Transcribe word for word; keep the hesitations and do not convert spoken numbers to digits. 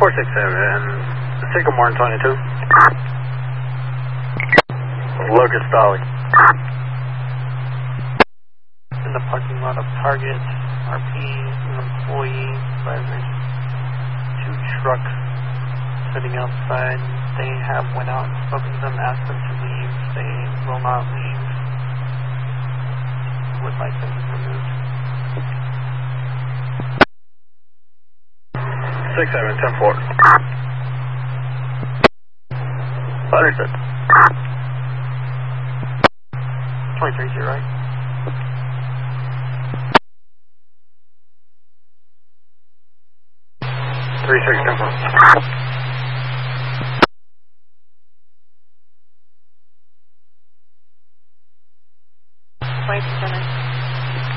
four six seven, Sycamore and twenty-two. Locust Dolly. In the parking lot of Target, R P, an employee, but there's two trucks sitting outside. They have went out and spoken to them, asked them to leave. They will not leave. Would like them removed. Six seven ten four. Understood. Twenty-three zero, right? Three six ten four. Twenty-two center.